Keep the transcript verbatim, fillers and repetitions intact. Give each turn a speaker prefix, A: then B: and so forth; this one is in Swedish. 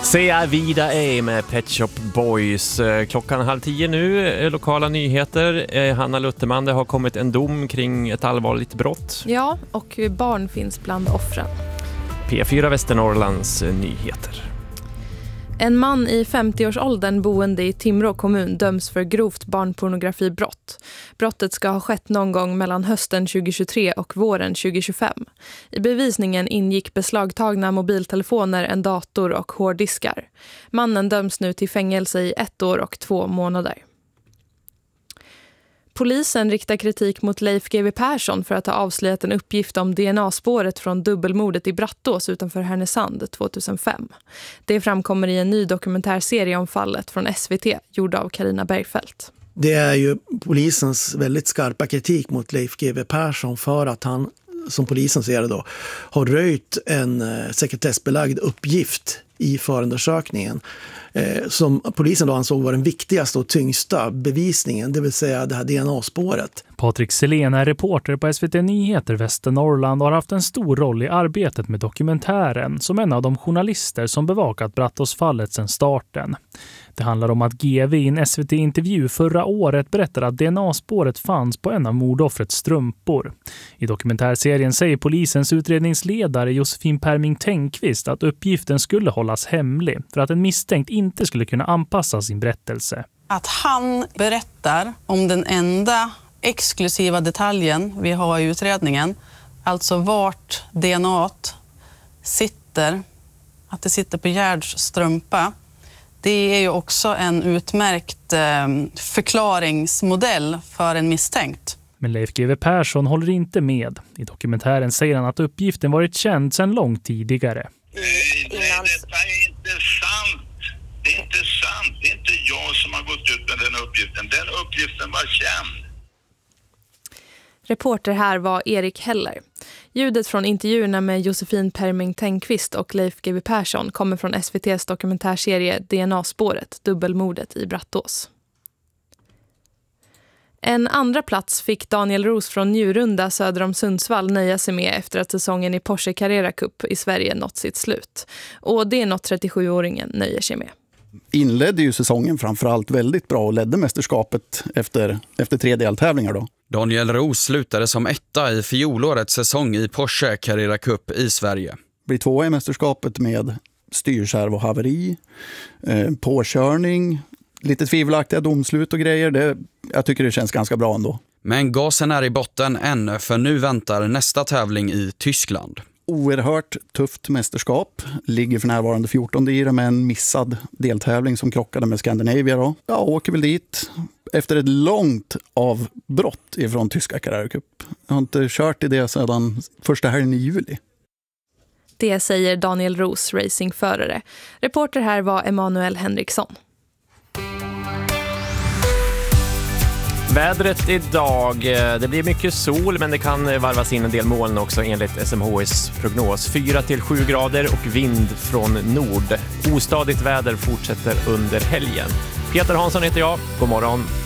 A: Se vida är med Pet Shop Boys. Klockan halv tio nu, lokala nyheter. Hanna Lutterman, det har kommit en dom kring ett allvarligt brott.
B: Ja, och barn finns bland offren.
A: P fyra Västernorrlands nyheter.
B: En man i femtioårsåldern boende i Timrå kommun döms för grovt barnpornografibrott. Brottet ska ha skett någon gång mellan hösten tjugohundratjugotre och våren tjugohundratjugofem. I bevisningen ingick beslagtagna mobiltelefoner, en dator och hårddiskar. Mannen döms nu till fängelse i ett år och två månader. Polisen riktar kritik mot Leif G W Persson för att ha avslöjat en uppgift om D N A-spåret från dubbelmordet i Brattås utanför Härnösand tjugohundrafem. Det framkommer i en ny dokumentärserie om fallet från S V T, gjord av Carina Bergfeldt.
C: Det är ju polisens väldigt skarpa kritik mot Leif G W Persson för att han, som polisen ser det då, har röjt en eh, sekretessbelagd uppgift i förundersökningen eh, som polisen då ansåg var den viktigaste och tyngsta bevisningen, det vill säga det här D N A-spåret.
D: Patrik Selén är reporter på S V T Nyheter Västernorrland och har haft en stor roll i arbetet med dokumentären som en av de journalister som bevakat Brattåsfallet sedan starten. Det handlar om att G W i en S V T-intervju förra året berättade att D N A-spåret fanns på en av mordoffrets strumpor. I dokumentärserien säger polisens utredningsledare Josefin Perming-Tengqvist att uppgiften skulle hållas hemlig för att en misstänkt inte skulle kunna anpassa sin berättelse.
E: Att han berättar om den enda exklusiva detaljen vi har i utredningen, alltså vart D N A-t sitter, att det sitter på Gerds strumpa. Det är ju också en utmärkt eh, förklaringsmodell för en misstänkt.
D: Men Leif G W Persson håller inte med. I dokumentären säger han att uppgiften varit känd sedan långt tidigare.
F: Nej, nej, detta är inte sant. Det är inte sant. Det är inte jag som har gått ut med den uppgiften. Den uppgiften var känd.
B: Reporter här var Erik Heller. Ljudet från intervjuerna med Josefin Perming-Tengqvist och Leif G W Persson kommer från S V T:s dokumentärserie D N A-spåret, dubbelmordet i Brattås. En andra plats fick Daniel Roos från Njurunda söder om Sundsvall nöja sig med efter att säsongen i Porsche Carrera Cup i Sverige nått sitt slut. Och det är något trettiosjuåringen nöjer sig med.
G: Inledde ju säsongen framförallt väldigt bra och ledde mästerskapet efter, efter tre deltävlingar då.
H: Daniel Roos slutade som etta i fjolårets säsong i Porsche Carrera Cup i Sverige.
G: Blir tvåa i mästerskapet med styrkärv och haveri, eh, påkörning, lite tvivelaktiga domslut och grejer. Det, jag tycker det känns ganska bra ändå.
H: Men gasen är i botten än, för nu väntar nästa tävling i Tyskland.
G: Oerhört tufft mästerskap. Ligger för närvarande fjortonde i det med en missad deltävling som krockade med Scandinavia då. Ja, åker väl dit efter ett långt avbrott ifrån tyska Carrera Cup. Jag har inte kört i det sedan första helgen i juli.
B: Det säger Daniel Roos, racingförare. Reporter här var Emanuel Henriksson.
A: Vädret idag, det blir mycket sol men det kan varvas in en del moln också enligt S M H S prognos. fyra till sju grader och vind från nord. Ostadigt väder fortsätter under helgen. Peter Hansson heter jag, god morgon.